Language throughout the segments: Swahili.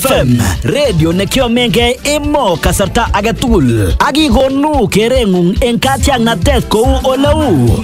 FM radio nekiomenge emo kasarta agetugul akikonu kerengung en katiaknatet kou oleu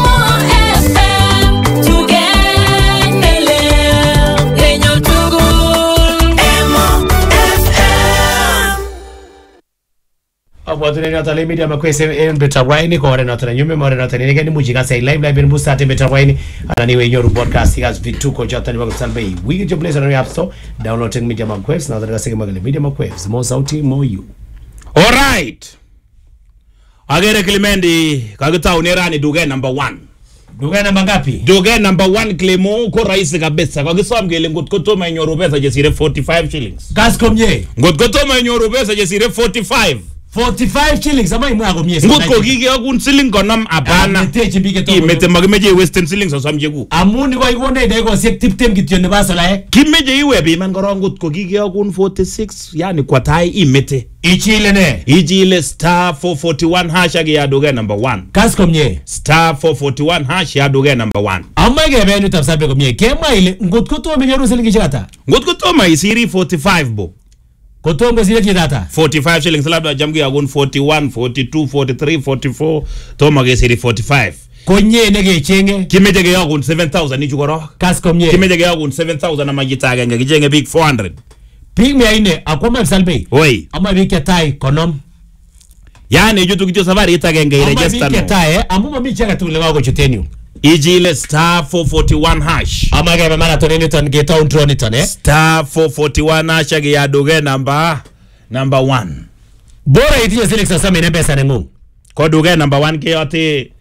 Abwatune notale media makwese en betawine ko ore notale nyume more notale ne gani mujika say live ben busta te betawine anani we nyoru broadcasting as vituko jotani bako salbe we get your place on the app store downloading media makwese na daga sege magale media makwese mo sauti mo you. All right, agere Clemendi kagita unerani duge number 1. Duge namba ngapi? Duge number 1 Clemo ko raisi kabisa kagiswa mgele ngototoma nyoru pesa jesire 45 shillings. Gaskomye Ngototoma nyoru pesa jesire 45 shillings ama imu ako miesi. Ngotko gige akun shilling konam abana. Meteche bige to. Imete magimeje western shillings asamje ku. Amuni ko igone de ko sek tiptem kityo ne basala Kimeje iwe bi man goro ngotko gige akun 46 yani kwa tai imete. Ichile ne. Ichile star 441 hash ya duge number 1. Gaskomye Star 441 hash ya duge number 1. Amma ge benu tapsabe ko mie kema ile ngotko to me nyoru shilingi chata. Ngotko to ma isiri 45 bo. Kotongo zile kitata 45 shillings labda jamgi agun 41 42 43 44 to ma ge siri 45. Konye nege chenge Kimeje ge agun 7000 ni chukoro. Gaskomye Kimeje ge agun 7000 na majitaga nge kijenge big 400. Pig me aine akoma salbe. Oi. Ama bike tai konom. Yani jutu kitu safari itaga nge register no. Ama bike tai amuma bichanga tulega ko chuteniu. Ijile star 441 hash. Ama ge marathon Newton ge town Newton Star 441 hash ya duge number 1. Bora itie select sasa mene pesa nengu. Ko duge number 1 ke yote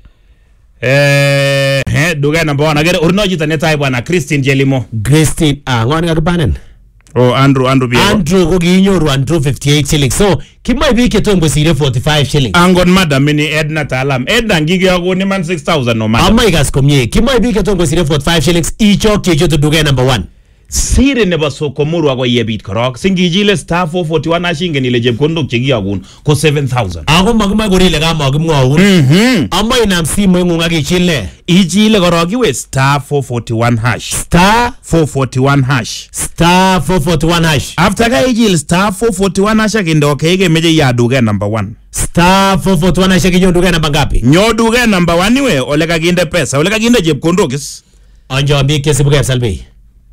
duge number 1 agere urnoji taneta bwana Christine Jelimo. Christine ngwan ngakabanen. Oh, Andrew Biego. Andrew ko ginyoru Andrew 58 shillings. So kimai bike tongo sire 45 shillings. Angon madam ni Edna Talam. Edna ngige ako ni man 6000 no madam. Amma igaskomye kimai bike tongo sire 45 shillings icho kejo to duge number 1. Sire ne baso komuru ako yebit korok. Singijile star 441 ashinge ni lejeb kondok chegi agun ko 7000. Ako magma gorile ga magmo agun. Amma inam simo ngunga gichile. Ijile korok iwe star 441 hash. Star 441 hash. Star 441 hash. After ka ijile star 441 hash akindo kege meje ya duge number 1. Star 441 hash akijo duge number ngapi? Nyo duge number 1 iwe olega ginde pesa. Olega ginde jeb kondokis. Anjo ambi kesi buge salbe.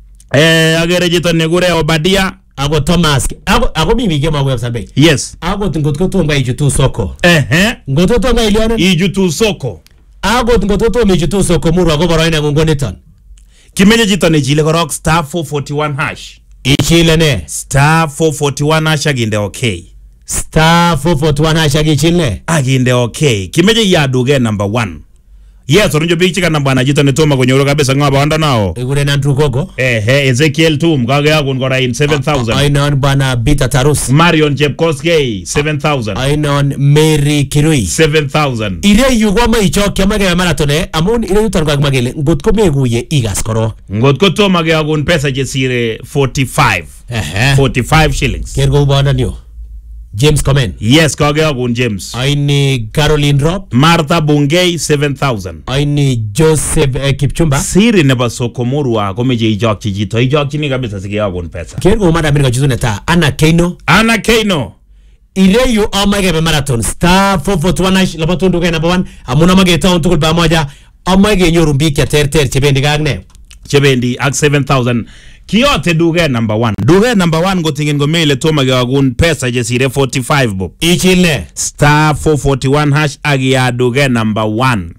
Agere jito negure Obadia. Ako Thomas. Ako mimi kema web salbe. Yes. Ako ngotko nga ijutu soko. Ngotko nga ilione? Ijutu soko. Ako ngotko me ijutu soko muru ako baraina ngoniton. Kimeje jito ne jile korok star 441 hash. Ichile ne. Star 441 hash aginde okay. Star 441 hash agichile. Aginde okay. Kimeje ya duge number 1. Yes, orunjo big chicken number na jito ne toma konyoro kabisa ngaba onda nao. Igure na Andrew Gogo. Ezekiel Tum kage agun kora in 7000. Ainon bana Bita Tarus. Marion Jepkoskei 7000. Ainon Mary Kirui 7000. Ire yugo ma icho kema ge maratone amon ire yutar kwa magele ngotko meguye igas koro. Ngotko toma ge agun pesa jesire 45. 45 shillings. Kergo bana niyo. James Komen. Yes, kage agun James. Aini Caroline Rob. Martha Bungei 7000. Aini Joseph Kipchumba. Siri neba sokomuru wa komeje ijok chijito. Ijok chini kabisa sige agun pesa. Kergo umada mirika chuzune ta. Anna Keino. Ireyu amage be marathon. Star 441 labatundu kaya number 1. Amuna mage taon tukul ba moja. Amage nyorumbi kia ter chebendi gagne. Chebendi ak 7000. Kiyote duge number 1. Duge number 1 go tingin go mele toma ge agun pesa jesire 45 bo. Ichile. Star 441 hash agia duge number 1.